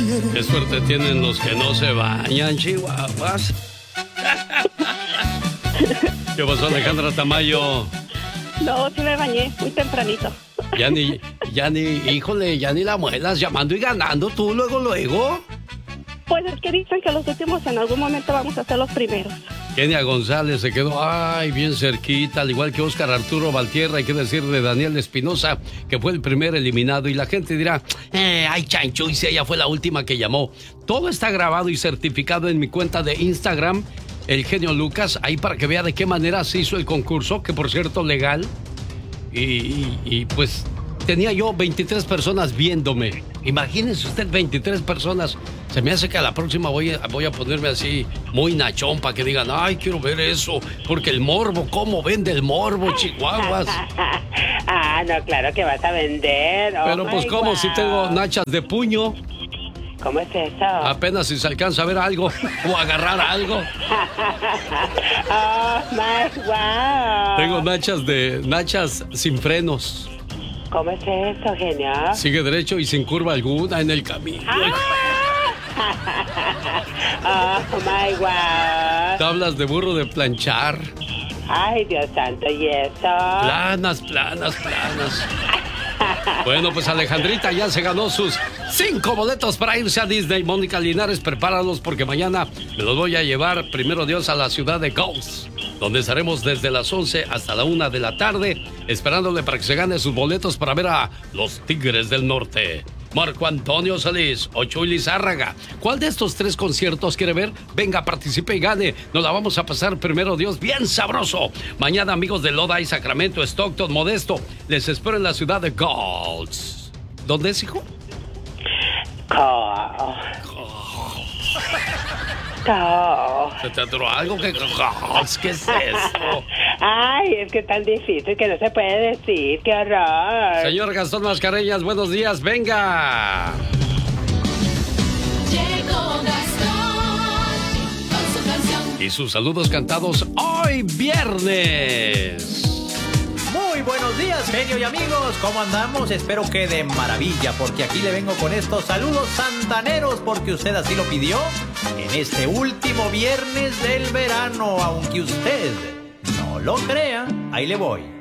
quiere. Qué suerte tienen los que no se bañan, chihuahuas. ¿Qué pasó, Alejandra Tamayo? No, sí me bañé muy tempranito. Híjole, ya ni la muelas llamando y ganando tú luego. Pues es que dicen que los últimos en algún momento vamos a ser los primeros. Kenia González se quedó, bien cerquita, al igual que Óscar Arturo Valtierra. Hay que decir de Daniel Espinosa, que fue el primer eliminado. Y la gente dirá, ay, chancho, y si ella fue la última que llamó. Todo está grabado y certificado en mi cuenta de Instagram, El Genio Lucas, ahí para que vea de qué manera se hizo el concurso, que por cierto, legal. Y pues tenía yo 23 personas viéndome. Imagínense usted, 23 personas. Se me hace que a la próxima voy a ponerme así muy nachón para que digan, ay, quiero ver eso, porque el morbo, ¿cómo vende el morbo, chihuahuas? No, claro que vas a vender. Pero pues, ¿cómo si tengo nachas de puño? ¿Cómo es eso? Apenas si se alcanza a ver algo o agarrar algo. Wow. Tengo nachas sin frenos. ¿Cómo es eso, genio? Sigue derecho y sin curva alguna en el camino. My God. Tablas de burro de planchar. Ay, Dios santo, ¿y eso? Planas. Bueno, pues Alejandrita ya se ganó sus 5 boletos para irse a Disney. Mónica Linares, prepáralos porque mañana me los voy a llevar, primero Dios, a la ciudad de Ghost, donde estaremos desde las 11 hasta la 1 de la tarde, esperándole para que se gane sus boletos para ver a los Tigres del Norte. Marco Antonio Solís o Chuy Lizárraga. ¿Cuál de estos 3 conciertos quiere ver? Venga, participe y gane. Nos la vamos a pasar, primero Dios, bien sabroso. Mañana, amigos de Lodi, Sacramento, Stockton, Modesto, les espero en la ciudad de Golds. ¿Dónde es, hijo? ¿Se te atoró algo? ¿Qué es eso? Ay, es que es tan difícil que no se puede decir. ¡Qué horror! Señor Gastón Mascareñas, buenos días, venga. Llegó Gastón con su canción. Y sus saludos cantados hoy viernes. Muy buenos días, genio y amigos. ¿Cómo andamos? Espero que de maravilla, porque aquí le vengo con estos saludos santaneros, porque usted así lo pidió en este último viernes del verano, aunque usted no lo crea. Ahí le voy.